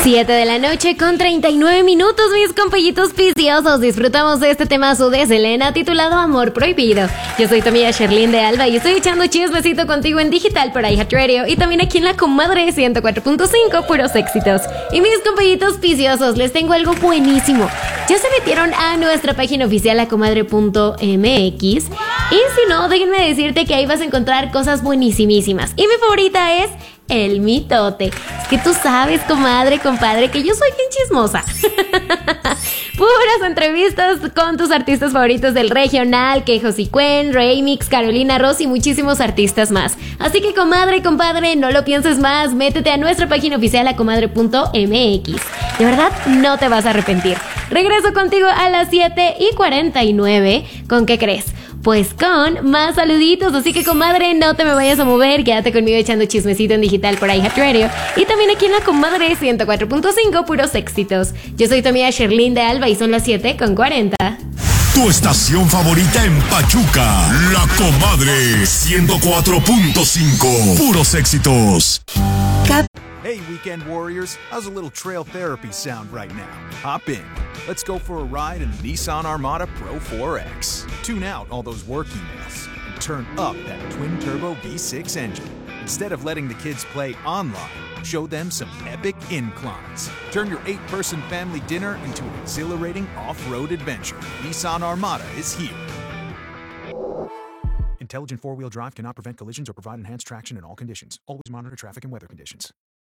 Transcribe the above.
7 de la noche con 39 minutos, mis compellitos viciosos. Disfrutamos de este temazo de Selena titulado Amor Prohibido. Yo soy tu amiga Sherlyn de Alba y estoy echando chismecito contigo en digital por iHeartRadio y también aquí en la Comadre 104.5, puros éxitos. Y mis compellitos viciosos, les tengo algo buenísimo. Ya se metieron a nuestra página oficial lacomadre.mx y si no, déjenme decirte que ahí vas a encontrar cosas buenísimísimas. Y mi favorita es el mitote. Es que tú sabes, comadre, compadre, que yo soy bien chismosa. Puras entrevistas con tus artistas favoritos del regional, que Josie Cuen, Remix, Carolina Ross y muchísimos artistas más. Así que, comadre, compadre, no lo pienses más, métete a nuestra página oficial lacomadre.mx. De verdad, no te vas a arrepentir. Regreso contigo a las 7:49. ¿Con qué crees? Pues con más saluditos, así que comadre, no te me vayas a mover, quédate conmigo echando chismecito en digital por iHeartRadio y también aquí en la Comadre 104.5, puros éxitos. Yo soy tu amiga Sherlyn de Alba y son las 7:40. Tu estación favorita en Pachuca, La Comadre 104.5, puros éxitos. Hey, weekend warriors, how's a little trail therapy sound right now? Hop in. Let's go for a ride in the Nissan Armada Pro 4X. Tune out all those work emails and turn up that twin-turbo V6 engine. Instead of letting the kids play online, show them some epic inclines. Turn your 8-person family dinner into an exhilarating off-road adventure. Nissan Armada is here. Intelligent four-wheel drive cannot prevent collisions or provide enhanced traction in all conditions. Always monitor traffic and weather conditions.